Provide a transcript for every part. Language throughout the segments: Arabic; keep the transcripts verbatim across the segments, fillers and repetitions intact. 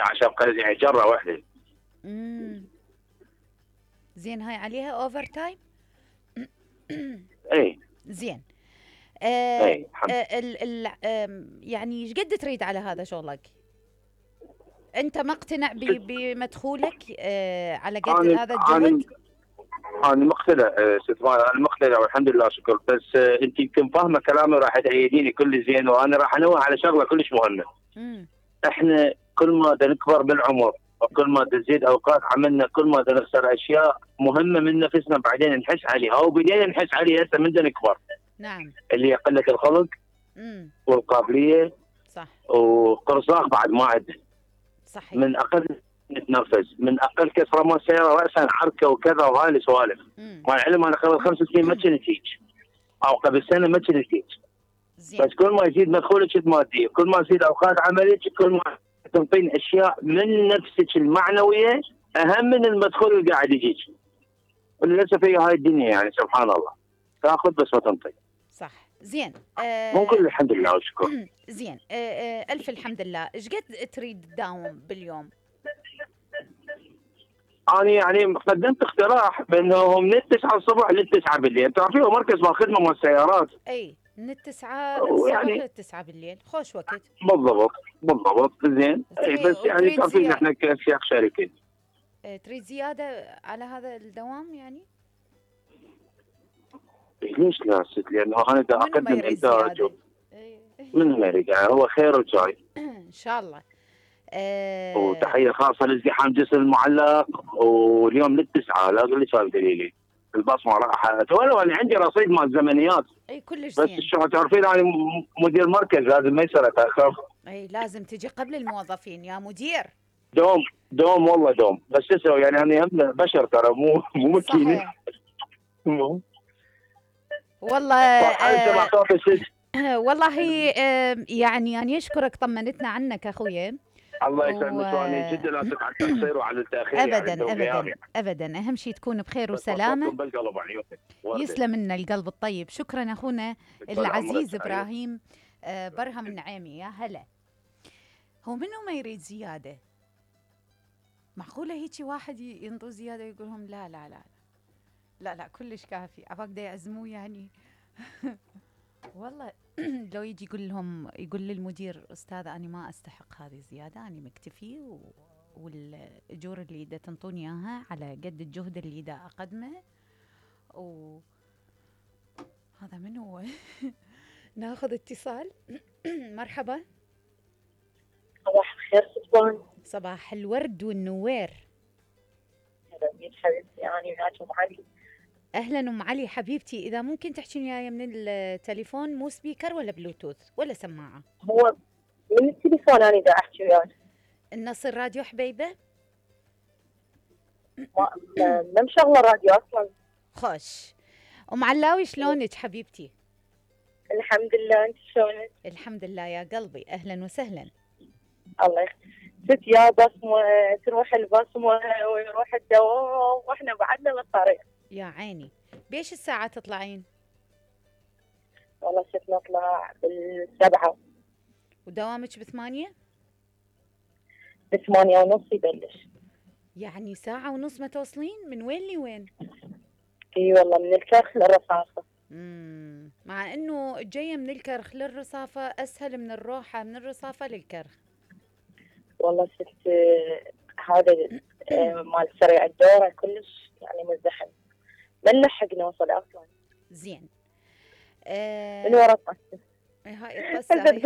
عشان قد يعني جره واحده. امم زين، هاي عليها اوفر تايم؟ اي زين. آه اي الحمد. آه ال ال آم، يعني ايش قد تريد على هذا شغلك؟ انت مقتنع ب- بمدخولك آه على قد انا هذا انا الجهد؟ انا مقتنع آه، ست مايا، انا مقتنع والحمد لله شكر. بس آه، انت يمكن فاهمه كلامي راح تأيديني كل زين، وانا راح انوه على شغله كلش مهمه. امم احنا كل ما دا نكبر بالعمر وكل ما دا تزيد اوقات عملنا، كل ما دا نخسر اشياء مهمه من نفسنا بعدين نحس عليها، وبدينا نحس عليها هسه من دا نكبر، نعم. اللي هي قله الخلق امم والقابليه صح. وقرصاق بعد ما عندنا. صحيح. من اقل نتنرفز، من اقل كسره مال سياره راسا عركه وكذا وهاي السوالف. امم مع العلم انا قبل خمس سنين ما كنت هيك، او قبل سنه ما كنت هيك. زين. بس كل ما يزيد مدخولك المادي، كل ما يزيد اوقات عملك، كل ما تنطين اشياء من نفسك المعنويه اهم من المدخول اللي قاعد يجيك. وللاسف هي هاي الدنيا يعني سبحان الله، تاخذ بس ما تنطي. صح. زين. نقول آه الحمد لله والشكر. زين. آه آه الف الحمد لله. ايش قد تريد تداوم باليوم؟ انا يعني قدمت اقتراح بانه من التسعة الصبح للتسعة بالليل، تعرفين هو مركز مال خدمه مال السيارات. اي، من التسعة الصبح ويعني للتسعة بالليل، خوش وقت. بالضبط بالضبط زين. اي تري... بس يعني وتريد تعرفين زيادة؟ احنا كشيخ شركه. تريد زيادة على هذا الدوام يعني؟ ليش لا ست؟ لانه انا دا ومنو ما اقدم يريد انتاج زيادة؟ إي. من امريكا، هو خير وجاي. ان شاء الله. آه... وتحيه خاصه لازدحام جسر المعلق، واليوم للتسعه لا تقول لي سالفه دليلي البصمه راحت، ولو انا عندي رصيد مال زمنيات. اي كلش بس زين. شو تعرفين انا م- مدير مركز لازم ما يصير اتاخر. اي لازم تجي قبل الموظفين يا مدير. دوم دوم والله دوم، بس شو اسوي يعني انا هم بشر ترى، مو مو ماكينه. صحيح. والله. فرحان سمع آه... صوت الست. والله آه... يعني أنا أشكرك، طمنتنا عنك أخويا. الله و... يسلمك، وانا جدا اسف على التقصير وعلى التاخير يعني أبدا بالغياب أبدا يعني. أبدا، أهم شيء تكون بخير بس وسلامة. وصلتم بالقلب عيونك ورده. يسلم لنا القلب الطيب. شكرا أخونا طال عمرك العزيز عيونك. إبراهيم آه، برهم النعيمي. يا هلا. هو منو ما يريد زيادة؟ معقولة هيجي واحد ي- ينطوا زيادة يقولهم لا لا لا لا لا كلش كافي، عباك دا يعزموه يعني. والله لو يجي يقول لهم، يقول للمدير أستاذة أنا ما أستحق هذه الزيادة، أنا مكتفي و... والأجور اللي دا تنطوني إياها على قد الجهد اللي دا أقدمه. وهذا من هو؟ ناخذ اتصال. مرحبا. صباح الخير سلطان. صباح الورد والنوير. هلا بيك حبيبتي، أنا وياك أم علي. اهلا ام علي حبيبتي، اذا ممكن تحكين وياي من التليفون، مو سبيكر ولا بلوتوث ولا سماعه؟ هو من التليفون أنا دا أحكي وياك. النص الراديو حبيبه. ما ما ما مشغلة راديو أصلا. خوش. ام علاوي شلونك حبيبتي؟ الحمد لله، أنت شلونك؟ الحمد لله يا قلبي، اهلا وسهلا. الله يخليك. ست يا بصمة، تروح البصمة ويروح الدوام وإحنا بعدنا بالطريق. يا عيني. بيش الساعه تطلعين؟ والله ست نطلع بالسبعة. ودوامك بثمانية؟ بثمانية ونص يبلش. يعني ساعه ونص ما توصلين؟ من وين لوين؟ اي والله من الكرخ للرصاصة. امم مع انه جايه من الكرخ للرصافه اسهل من الروحه من الرصافه للكرخ. والله ست آه، هذا آه، مال سريع الدورة كلش يعني مزدحم، ما نلحق نوصل أصلا. زين. آه من ورا الطاسة. هاي الطسه هاي.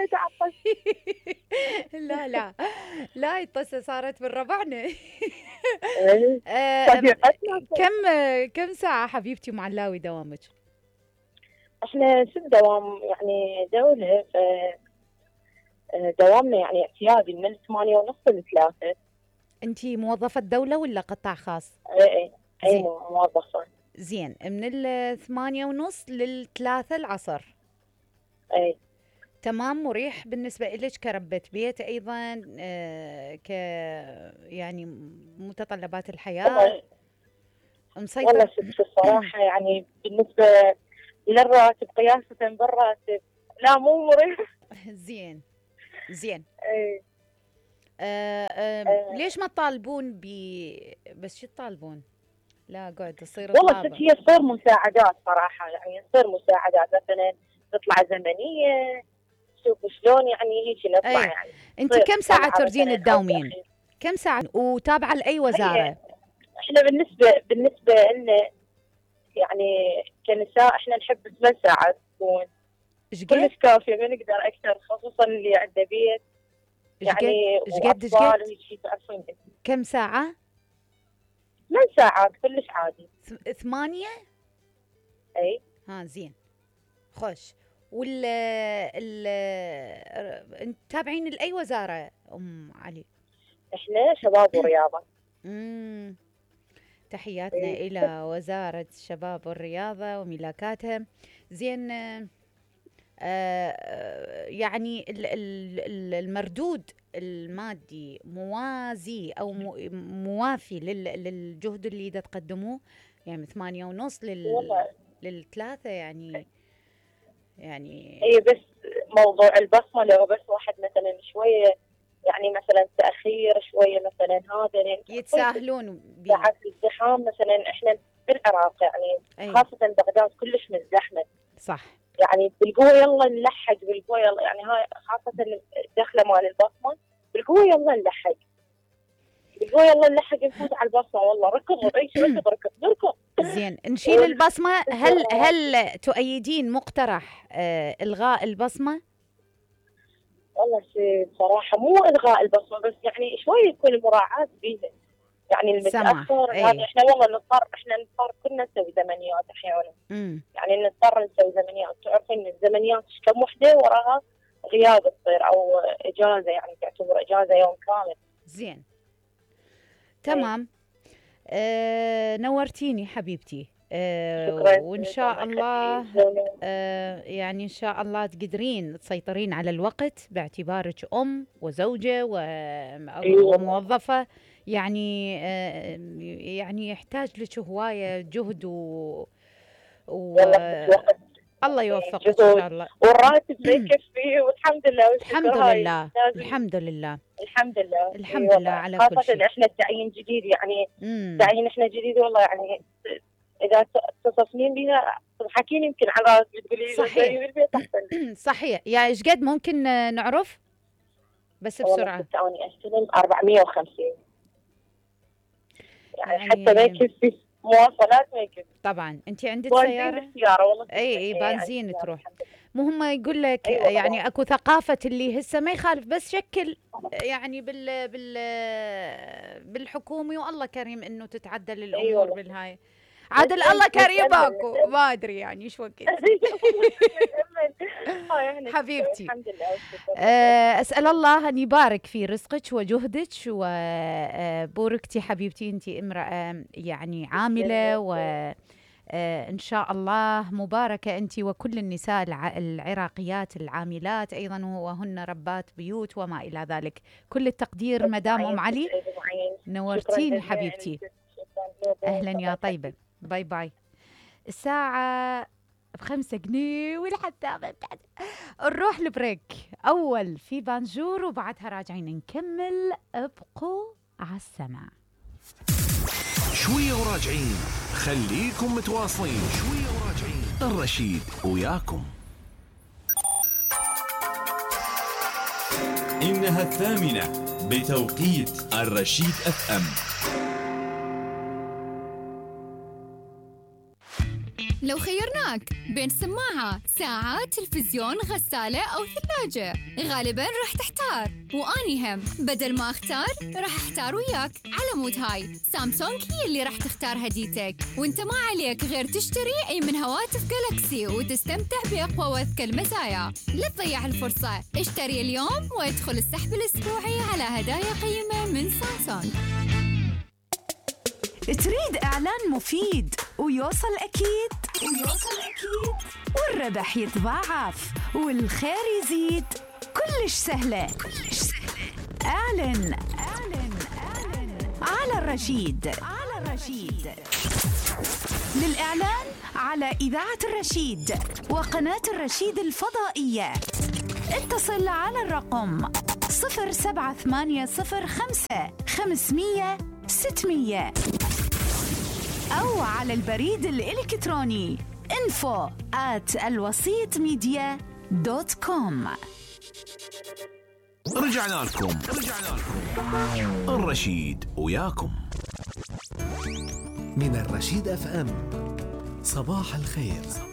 لا لا لا، الطسه صارت من ربعنا. آه كم كم ساعه حبيبتي معلاوي دوامك؟ احنا ست دوام يعني دولة، ف دوامنا يعني اعتيادي من ثمانية ونص لثلاثة. انتي موظفه دوله ولا قطاع خاص؟ اي اي اي زين. موظفة. زين، من الثمانية ونص للثلاثة العصر. اي تمام، مريح بالنسبة إلك كربة بيت أيضا، آه ك يعني متطلبات الحياة والله مسيطر؟ والله ست الصراحة يعني بالنسبة للراتب قياسة بالراتب لا مو مريح. زين زين. اي آه آه آه. ليش ما تطالبون ب بس شو تطالبون؟ لا قاعد تصير والله طلابة. ست هي تصير مساعدات صراحة، يعني تصير مساعدات مثلا تطلع زمنية، شوف شلون يعني هيك نطلع. أي. يعني انت تصير كم ساعة طلعة تردين مثلاً أو تداومين؟ تأخير. كم ساعة وتابعة لأي وزارة؟ احنا بالنسبة بالنسبة لنا يعني كنساء احنا نحب ثمان ساعات تكون ايش قد؟ كلش كافية، ما نقدر أكثر، خصوصا اللي عنده بيت ايش قد؟ يعني ايش قد ايش وأطفال قد؟ وهيك تعرفين. كم ساعة؟ ثمان ساعات كلش عادي. ث- ثمانية؟ اي ها زين. خوش. وال ال انت تابعين لأي وزارة أم علي؟ احنا شباب ورياضة. امم تحياتنا إيه. إلى وزارة الشباب والرياضة وملاكاتها. زين. آه آه، يعني ال- ال- ال- المردود المادي موازي أو مو- موافي لل- للجهد اللي دا تقدموه، يعني ثمانية ونص لل والله للثلاثة يعني يعني اي بس موضوع البصمة لو بس واحد مثلا شوية يعني مثلا تأخير شوية مثلا هذا يعني يتساهلون بيه. ساعات الازدحام مثلا احنا بالعراق يعني أي. خاصة بغداد كلش مزدحمة، صح. يعني بالقوة يلا نلحق بالقوة يلا، يعني هاي خاصة الدخلة مال البصمة بالقوة يلا نلحق بالقوة يلا نلحق نفوت على البصمة. والله ركض ايش ركض ركض نركض. زين نشيل البصمة. هل هل تؤيدين مقترح آه إلغاء البصمة؟ والله بصراحة مو إلغاء البصمة، بس يعني شوية يكون مراعاة بيها، يعني المتأخر هذا احنا والله نضطر احنا نضطر كلنا نسوي زمنيات احيانا. امم يعني نضطر نسوي زمنيات، تعرفين الزمنيات كم وحدة وراها غياب تصير او اجازة، يعني تعتبر اجازة يوم كامل. زين تمام. آه نورتيني حبيبتي. آه شكرا. وإن شاء الله آه يعني إن شاء الله تقدرين تسيطرين على الوقت باعتبارك أم وزوجة وموظفة، يعني آه يعني يحتاج لك هواية جهد و, و... الله يوفقك إن شاء الله. والراتب ما يكفي والحمد لله. الحمد لله الحمد لله الحمد لله الحمد لله على كل شيء. خاصة احنا التعيين جديد يعني مم. تعيين احنا جديد والله، يعني اذا اتصفين بها تضحكين يمكن على تقولي صحيح بالبيت احسن. صحيح. يا ايش قد ممكن نعرف بس بسرعة؟ والله اني استلم أربعمية وخمسين يعني, يعني حتى ما يكفي مواصلات ما يكفي. طبعا انت عندك سيارة؟ سيارة والله اي اي بنزين يعني تروح. مهم يقول لك أيوة يعني اكو ثقافة اللي هسه ما يخالف، بس شكل يعني بال بال بالحكومي والله كريم انه تتعدل الامور. أيوة بالهاي عادل الله كريم اكو ما ادري يعني ايش وقت. حبيبتي اسال الله ان يبارك في رزقك وجهدك وبوركتي حبيبتي. انت امراه يعني عامله و آه إن شاء الله مباركة أنت وكل النساء الع... العراقيات العاملات أيضا وهن ربات بيوت وما إلى ذلك. كل التقدير مدام أم علي، نورتيني حبيبتي. أهلا يا طيبة. باي باي. الساعة بخمسة جنيه والحتى نروح البريك أول في بانجور وبعدها راجعين نكمل. ابقوا على السمع. شوية وراجعين، خليكم متواصلين. شوية وراجعين، الرشيد وياكم. إنها الثامنة بتوقيت الرشيد أف أم. لو خيرناك بين سماعة، ساعة، تلفزيون، غسالة أو ثلاجة، غالباً راح تحتار، وأني هم بدل ما أختار راح أحتار وياك. على مود هاي سامسونج هي اللي راح تختار هديتك، وانت ما عليك غير تشتري أي من هواتف جالاكسي وتستمتع بأقوى وأذكى المزايا. لا تضيع الفرصة، اشتري اليوم وادخل السحب الأسبوعي على هدايا قيمة من سامسونج. تريد إعلان مفيد ويوصل أكيد ويوصل أكيد والربح يتضاعف والخير يزيد؟ كلش سهلة كلش سهلة. أعلن أعلن أعلن على الرشيد على الرشيد. للإعلان على إذاعة الرشيد وقناة الرشيد الفضائية اتصل على الرقم صفر سبعة ثمانية صفر خمسة خمسمية ستمية أو على البريد الإلكتروني info at الوسيط ميديا دوت كوم. رجعنا لكم رجعنا لكم الرشيد وياكم من الرشيد اف ام. صباح الخير.